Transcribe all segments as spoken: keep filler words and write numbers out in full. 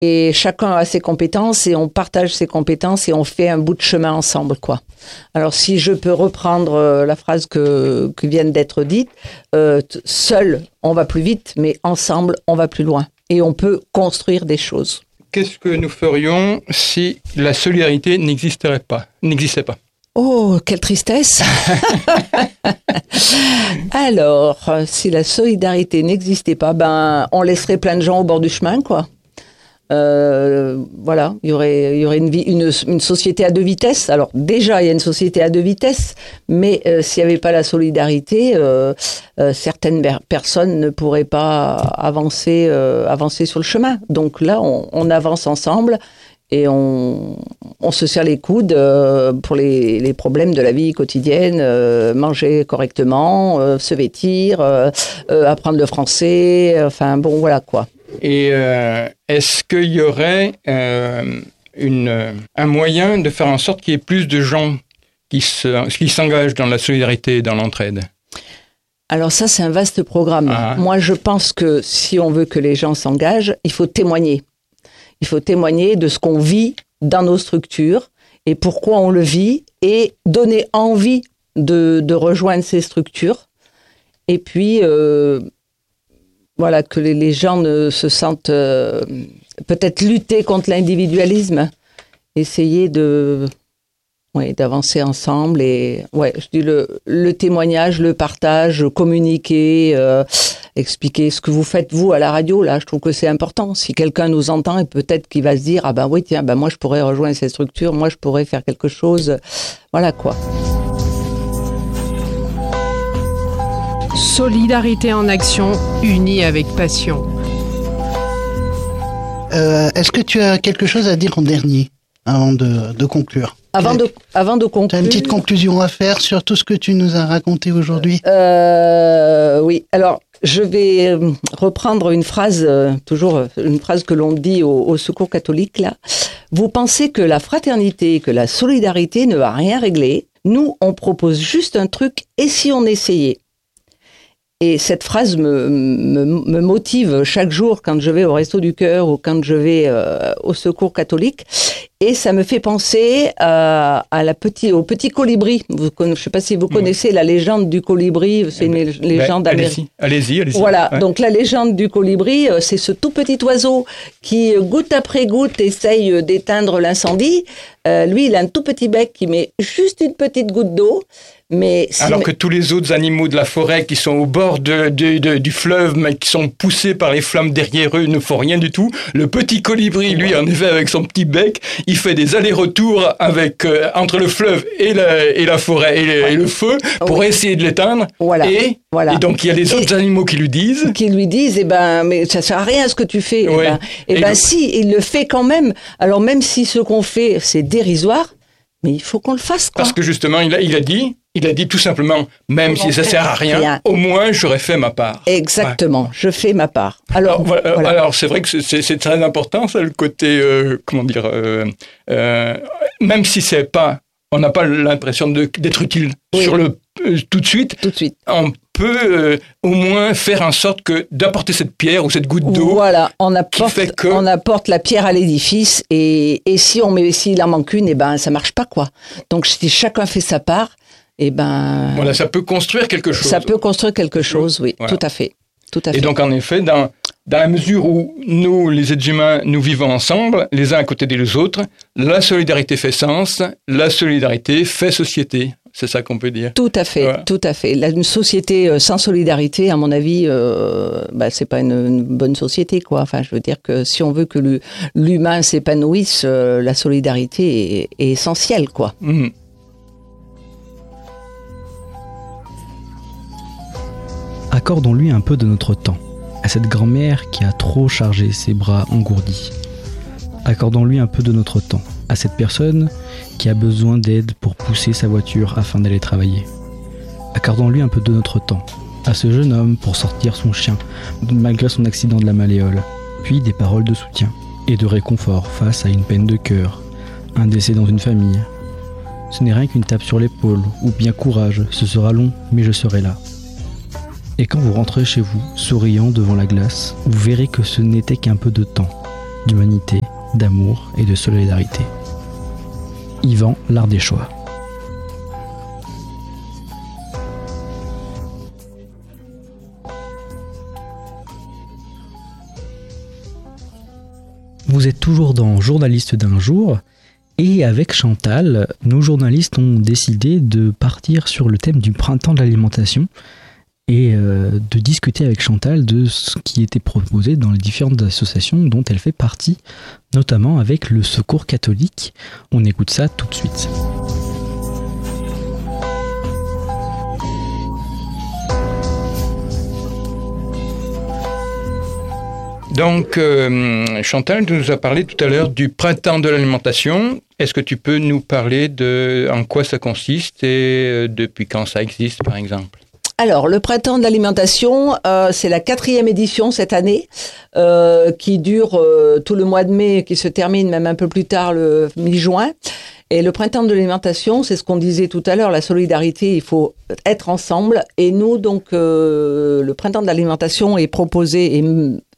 Et chacun a ses compétences et on partage ses compétences et on fait un bout de chemin ensemble, quoi. Alors, si je peux reprendre euh, la phrase que, que vient d'être dite, euh, t- seul, on va plus vite, mais ensemble, on va plus loin. Et on peut construire des choses. Qu'est-ce que nous ferions si la solidarité n'existerait pas, n'existait pas? Oh, quelle tristesse! Alors, si la solidarité n'existait pas, ben, on laisserait plein de gens au bord du chemin, quoi. Euh, voilà, il y aurait, il y aurait une, vie, une, une société à deux vitesses. Alors déjà, il y a une société à deux vitesses, mais euh, s'il n'y avait pas la solidarité, euh, euh, certaines per- personnes ne pourraient pas avancer, euh, avancer sur le chemin. Donc là, on, on avance ensemble et on, on se serre les coudes euh, pour les, les problèmes de la vie quotidienne, euh, manger correctement, euh, se vêtir, euh, euh, apprendre le français, enfin bon, voilà quoi. Et euh, est-ce qu'il y aurait euh, une, un moyen de faire en sorte qu'il y ait plus de gens qui, se, qui s'engagent dans la solidarité et dans l'entraide? Alors ça, c'est un vaste programme. Ah. Moi, je pense que si on veut que les gens s'engagent, il faut témoigner. Il faut témoigner de ce qu'on vit dans nos structures et pourquoi on le vit et donner envie de, de rejoindre ces structures. Et puis... Euh, Voilà, que les, les gens ne se sentent euh, peut-être lutter contre l'individualisme, essayer de, ouais, d'avancer ensemble et ouais, je dis le, le témoignage, le partage, communiquer, euh, expliquer ce que vous faites vous à la radio. Là, je trouve que c'est important. Si quelqu'un nous entend et peut-être qu'il va se dire ah ben oui tiens ben moi je pourrais rejoindre cette structure, moi je pourrais faire quelque chose, voilà quoi. Solidarité en action, unie avec passion. Euh, est-ce que tu as quelque chose à dire en dernier, avant de, de conclure? Avant de, avant de conclure... Tu as une petite conclusion à faire sur tout ce que tu nous as raconté aujourd'hui? euh, Oui, alors je vais reprendre une phrase, euh, toujours une phrase que l'on dit au, au Secours catholique, là. Vous pensez que la fraternité, que la solidarité ne va rien régler? Nous, on propose juste un truc, et si on essayait? Et cette phrase me, me, me motive chaque jour quand je vais au Resto du Cœur ou quand je vais euh, au Secours catholique. Et ça me fait penser à, à la petit, au petit colibri. Vous, je ne sais pas si vous connaissez oui. la légende du colibri. C'est une légende ben, américaine. Allez-y, allez-y. Voilà, ouais. Donc la légende du colibri, c'est ce tout petit oiseau qui, goutte après goutte, essaye d'éteindre l'incendie. Euh, lui, il a un tout petit bec qui met juste une petite goutte d'eau. Mais si Alors mais... que tous les autres animaux de la forêt qui sont au bord de, de, de, du fleuve, mais qui sont poussés par les flammes derrière eux, ne font rien du tout. Le petit colibri, lui, en effet, avec son petit bec, il fait des allers-retours avec, euh, entre le fleuve et la, et la forêt et le, et le feu pour oui. essayer de l'éteindre. Voilà. Et, voilà. et donc, il y a les autres et animaux qui lui disent... Qui lui disent, eh ben, mais ça sert à rien ce que tu fais. Oui. Eh ben, eh ben donc... si, il le fait quand même. Alors, même si ce qu'on fait, c'est dérisoire, mais il faut qu'on le fasse, quoi. Parce que justement, il a, il a dit... Il a dit tout simplement, même si ça sert à rien, rien, au moins j'aurais fait ma part. Exactement, ouais. Je fais ma part. Alors, alors, voilà, voilà. alors c'est vrai que c'est, c'est très important, ça, le côté, euh, comment dire, euh, euh, même si c'est pas, on n'a pas l'impression de, d'être utile oui. sur le euh, tout de suite. Tout de suite. On peut euh, au moins faire en sorte que d'apporter cette pierre ou cette goutte d'eau. Voilà, on apporte, qui fait que... on apporte la pierre à l'édifice et, et si on met, s'il en manque une, et ben ça marche pas, quoi. Donc si chacun fait sa part. Eh ben, voilà, ça peut construire quelque chose. Ça peut construire quelque chose, oui, voilà. tout à fait, tout à fait. Et donc, en effet, dans, dans la mesure où nous, les êtres humains, nous vivons ensemble, les uns à côté des autres, la solidarité fait sens, la solidarité fait société. C'est ça qu'on peut dire. Tout à fait, voilà. tout à fait. Une société sans solidarité, à mon avis, euh, bah, c'est pas une, une bonne société, quoi. Enfin, je veux dire que si on veut que le, l'humain s'épanouisse, euh, la solidarité est, est essentielle, quoi. Mmh. Accordons-lui un peu de notre temps, à cette grand-mère qui a trop chargé ses bras engourdis. Accordons-lui un peu de notre temps, à cette personne qui a besoin d'aide pour pousser sa voiture afin d'aller travailler. Accordons-lui un peu de notre temps, à ce jeune homme pour sortir son chien, malgré son accident de la malléole. Puis des paroles de soutien et de réconfort face à une peine de cœur, un décès dans une famille. Ce n'est rien qu'une tape sur l'épaule, ou bien courage, ce sera long, mais je serai là. Et quand vous rentrez chez vous, souriant devant la glace, vous verrez que ce n'était qu'un peu de temps. d'humanité, d'amour et de solidarité. Yvan, l'art des choix. Vous êtes toujours dans Journaliste d'un jour et avec Chantal, nos journalistes ont décidé de partir sur le thème du printemps de l'alimentation et euh, de discuter avec Chantal de ce qui était proposé dans les différentes associations dont elle fait partie, notamment avec le Secours catholique. On écoute ça tout de suite. Donc, euh, Chantal, tu nous as parlé tout à l'heure du printemps de l'alimentation. Est-ce que tu peux nous parler de en quoi ça consiste et euh, depuis quand ça existe, par exemple ? Alors, le printemps de l'alimentation, euh, c'est la quatrième édition cette année, euh, qui dure euh, tout le mois de mai, qui se termine même un peu plus tard, le mi-juin. Et le printemps de l'alimentation, c'est ce qu'on disait tout à l'heure, la solidarité, il faut être ensemble. Et nous, donc, euh, le printemps de l'alimentation est proposé et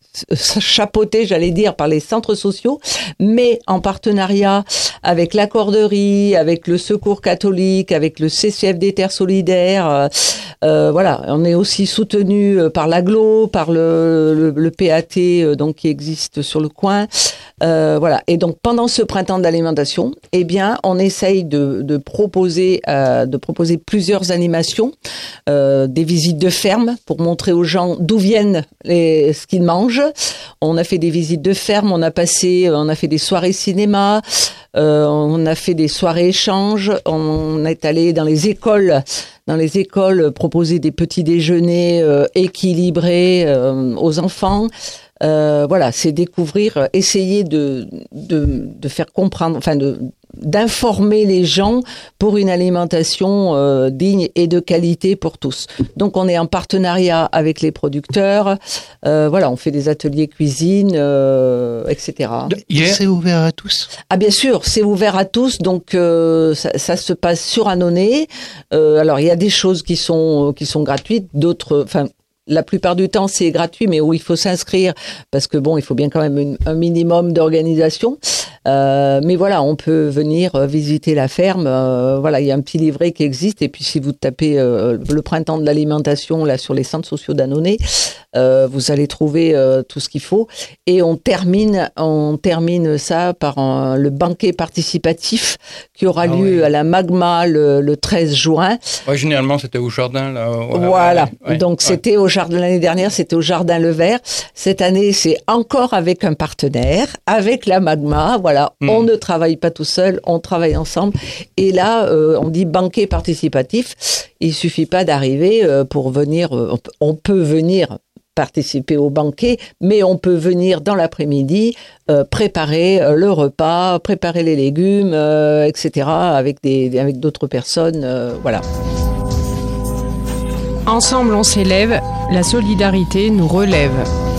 chapeauté, j'allais dire, par les centres sociaux, mais en partenariat avec la Corderie, avec le Secours catholique, avec le C C F D Terres solidaires. Euh, euh, voilà, on est aussi soutenu par l'Aglo, par le, le, le P A T, euh, donc qui existe sur le coin. Euh, voilà. Et donc pendant ce printemps de l'alimentation, eh bien, on essaye de, de proposer, euh, de proposer plusieurs animations, euh, des visites de ferme pour montrer aux gens d'où viennent les, ce qu'ils mangent. On a fait des visites de ferme, on a passé, on a fait des soirées cinéma, euh, on a fait des soirées échanges, on est allé dans les écoles, dans les écoles proposer des petits déjeuners euh, équilibrés euh, aux enfants. Euh, voilà, c'est découvrir, essayer de, de, de faire comprendre, enfin de, d'informer les gens pour une alimentation euh, digne et de qualité pour tous. Donc on est en partenariat avec les producteurs, euh, voilà, on fait des ateliers cuisine, euh, et cetera. Yeah. C'est ouvert à tous ? Ah bien sûr, c'est ouvert à tous, donc euh, ça, ça se passe sur Annonay. Euh, alors il y a des choses qui sont qui sont gratuites, d'autres, enfin. La plupart du temps, c'est gratuit, mais où il faut s'inscrire parce que bon, il faut bien quand même une, un minimum d'organisation. Euh, mais voilà, on peut venir visiter la ferme. Euh, voilà, il y a un petit livret qui existe. Et puis, si vous tapez euh, le printemps de l'alimentation là sur les centres sociaux d'Annonay, euh, vous allez trouver euh, tout ce qu'il faut. Et on termine, on termine ça par un, le banquet participatif qui aura ah lieu ouais. à la Magma le, le treize juin. Ouais, généralement, c'était au jardin là. Ouais, voilà. Ouais, Donc ouais. c'était au jardin l'année dernière, c'était au jardin Le Vert. Cette année, c'est encore avec un partenaire, avec la Magma. Voilà, mmh. on ne travaille pas tout seul, on travaille ensemble. Et là, euh, on dit banquet participatif. Il suffit pas d'arriver euh, pour venir. Euh, on peut venir participer au banquet, mais on peut venir dans l'après-midi euh, préparer euh, le repas, préparer les légumes, euh, et cetera. avec des avec d'autres personnes. Euh, voilà. Ensemble, on s'élève, la solidarité nous relève.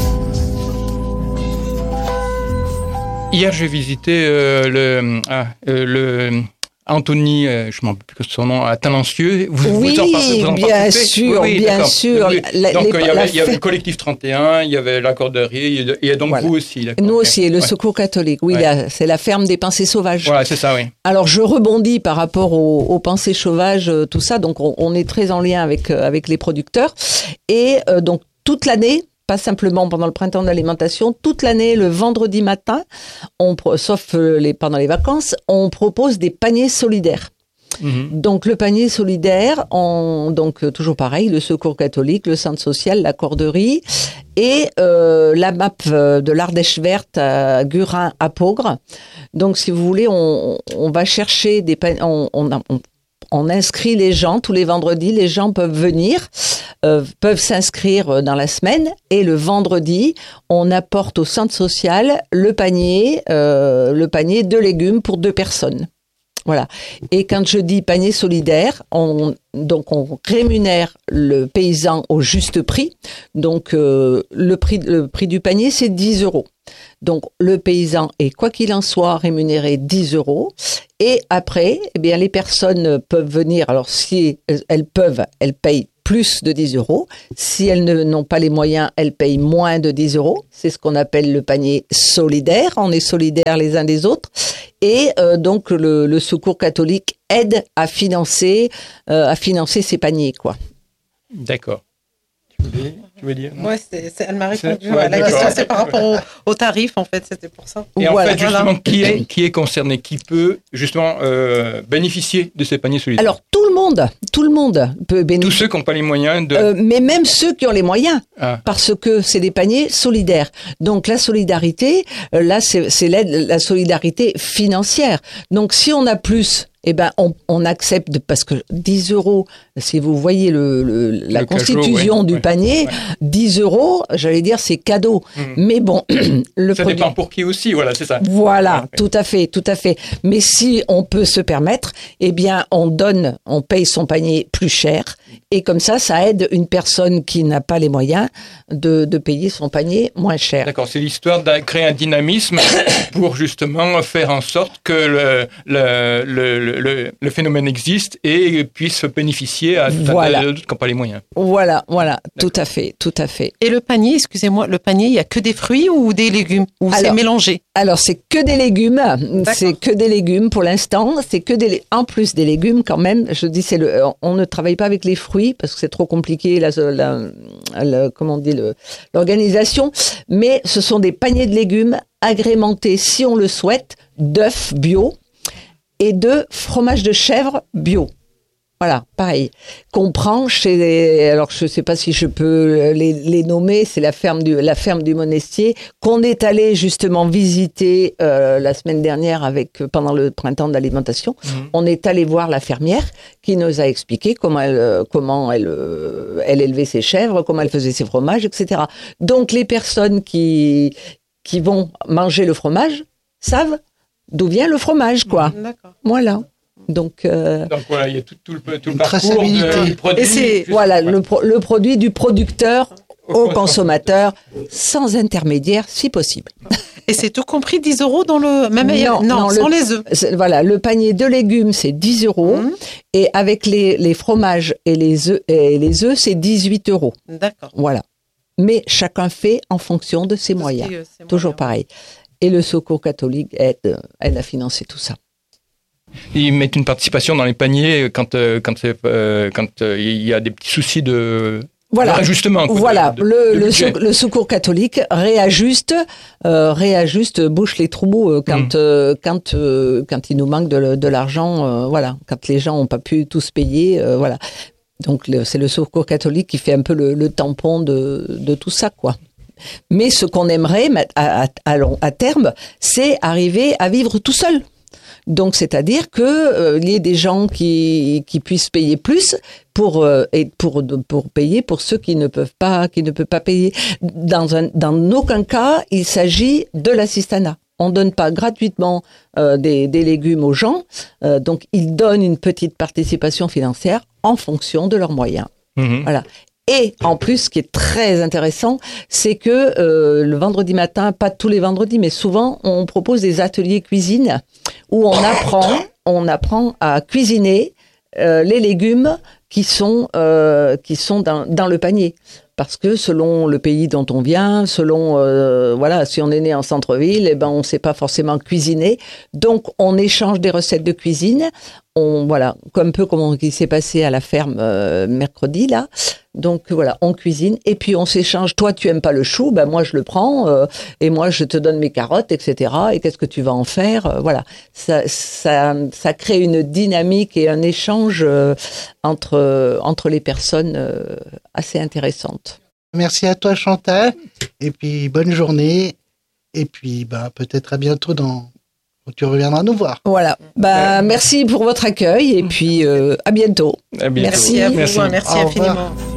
Hier, j'ai visité euh, le, ah, euh, le Anthony, euh, je ne me rappelle plus son nom, à Talencieux. Vous, oui, vous en, vous en bien sûr, oui, oui, bien d'accord. sûr. Oui, oui. Donc, il y, avait, il y avait le collectif trente et un, il y avait la Corderie, et donc voilà. vous aussi. D'accord. Nous aussi, et le ouais. Secours catholique. Oui, ouais. la, c'est la ferme des pensées sauvages. Voilà, c'est ça, oui. Alors, je rebondis par rapport aux, aux pensées sauvages, tout ça. Donc, on, on est très en lien avec, avec les producteurs. Et euh, donc, toute l'année, pas simplement pendant le printemps de l'alimentation, toute l'année, le vendredi matin, on, sauf les, pendant les vacances, on propose des paniers solidaires. Mmh. Donc le panier solidaire, on, donc toujours pareil, le Secours catholique, le Centre social, la Corderie et euh, la M A P de l'Ardèche verte à Gurin à Pogre. Donc si vous voulez, on, on va chercher des paniers, on, on, on On inscrit les gens tous les vendredis. Les gens peuvent venir, euh, peuvent s'inscrire dans la semaine. Et le vendredi, on apporte au centre social le panier, euh, le panier de légumes pour deux personnes. Voilà. Et quand je dis panier solidaire, on, donc on rémunère le paysan au juste prix. Donc euh, le prix, le prix du panier, c'est dix euros. Donc le paysan est, quoi qu'il en soit, rémunéré dix euros. Et après, eh bien, les personnes peuvent venir. Alors si elles, elles peuvent, elles payent plus de dix euros. Si elles ne, n'ont pas les moyens, elles payent moins de dix euros. C'est ce qu'on appelle le panier solidaire. On est solidaires les uns des autres. Et euh, donc, le, le Secours catholique aide à financer, euh, à financer ces paniers, quoi. D'accord. Tu voulais, tu veux dire? Ouais, c'est, c'est, elle m'a répondu. C'est, ouais, la d'accord. question, c'est par rapport au, au tarif, en fait, c'était pour ça. Et Voilà. en fait, justement, qui est, qui est concerné? Qui peut, justement, euh, bénéficier de ces paniers solidaires? Alors, tout le monde, tout le monde peut Tous bénéficier. ceux qui n'ont pas les moyens de... Euh, mais même ceux qui ont les moyens, Ah. parce que c'est des paniers solidaires. Donc la solidarité, euh, là c'est, c'est l'aide, la solidarité financière. Donc si on a plus, eh ben on, on accepte de, parce que dix euros, si vous voyez le, le la Le constitution cajot, ouais, du ouais, panier, ouais. dix euros, j'allais dire c'est cadeau. Mhm. Mais bon, le Ça produit. dépend pour qui aussi, voilà, c'est ça. Voilà, Ouais. tout à fait, tout à fait. Mais si on peut se permettre, eh bien, on donne, on paye son panier plus cher. Et comme ça, ça aide une personne qui n'a pas les moyens de, de payer son panier moins cher. D'accord, c'est l'histoire de créer un dynamisme pour justement faire en sorte que le, le, le, le, le phénomène existe et puisse bénéficier à Voilà. d'autres qui n'ont pas les moyens. Voilà, voilà, tout à fait, tout à fait. Et le panier, excusez-moi, le panier, il y a que des fruits ou des légumes? Ou c'est Alors, mélangé? Alors, c'est que des légumes. C'est que des légumes pour l'instant. C'est que des, lé- en plus des légumes quand même. Je dis, c'est le, on ne travaille pas avec les fruits parce que c'est trop compliqué, la, la, la- comment on dit, le, l'organisation. Mais ce sont des paniers de légumes agrémentés, si on le souhaite, d'œufs bio et de fromage de chèvre bio. Voilà, pareil, qu'on prend chez les, alors je ne sais pas si je peux les, les nommer, c'est la ferme du, la ferme du Monestier, qu'on est allé justement visiter euh, la semaine dernière avec, pendant le printemps de l'alimentation. Mmh. On est allé voir la fermière qui nous a expliqué comment elle, euh, comment elle, euh, elle élevait ses chèvres, comment elle faisait ses fromages, et cetera. Donc les personnes qui, qui vont manger le fromage savent d'où vient le fromage, quoi. D'accord. Voilà. Donc, euh, Donc voilà, il y a tout, tout le, tout le Une parcours traçabilité. du produit. Et c'est- Juste- voilà, ouais. le, pro- le produit du producteur au consommateur, sans intermédiaire, si possible. Et c'est tout compris dix euros dans le... Même Non, non, non, sans le- les œufs. C'est- Voilà, le panier de légumes, c'est dix euros. Mmh. Et avec les, les fromages et les œufs, et les œufs, c'est dix-huit euros. D'accord. Voilà. Mais chacun fait en fonction de ses moyens. Parce que, euh, c'est Toujours moyen. pareil. Et le Secours catholique aide, aide à financer tout ça. Ils mettent une participation dans les paniers quand, euh, quand, c'est, euh, quand euh, il y a des petits soucis de, Voilà. de réajustement. quoi, Voilà, de- de- le, de le, budget. sec- le Secours catholique réajuste, euh, réajuste, bouche les trous euh, quand, Mm. euh, quand, euh, quand il nous manque de, de l'argent, euh, voilà, quand les gens n'ont pas pu tous payer, euh, voilà. Donc le- c'est le Secours catholique qui fait un peu le, le tampon de, de tout ça, quoi. Mais ce qu'on aimerait ma- à, à, à long- à terme, c'est arriver à vivre tout seul. Donc, c'est-à-dire que euh, il y ait des gens qui, qui puissent payer plus pour euh, et pour pour payer pour ceux qui ne peuvent pas qui ne peuvent pas payer. Dans un dans aucun cas, il s'agit de l'assistanat. On donne pas gratuitement euh, des, des légumes aux gens, euh, donc ils donnent une petite participation financière en fonction de leurs moyens. Mhm. Voilà. Et en plus, ce qui est très intéressant, c'est que euh, le vendredi matin, pas tous les vendredis, mais souvent, on propose des ateliers cuisine où on apprend, on apprend à cuisiner euh, les légumes qui sont euh, qui sont dans, dans le panier. Parce que selon le pays dont on vient, selon euh, voilà, si on est né en centre-ville, eh ben on sait pas forcément cuisiner. Donc on échange des recettes de cuisine. On voilà, comme un peu comme on- qui s'est passé à la ferme euh, mercredi là. Donc voilà, on cuisine et puis on s'échange. Toi, tu aimes pas le chou, ben moi je le prends euh, et moi je te donne mes carottes, et cetera. Et qu'est-ce que tu vas en faire Euh, Voilà, ça, ça, ça crée une dynamique et un échange euh, entre entre les personnes euh, assez intéressante. Merci à toi Chantal, et puis bonne journée, et puis bah, peut-être à bientôt dans... tu reviendras nous voir. Voilà. Bah, merci pour votre accueil et puis euh, à bientôt. À bientôt. Merci. Merci à vous, Merci. hein, merci Au revoir. infiniment.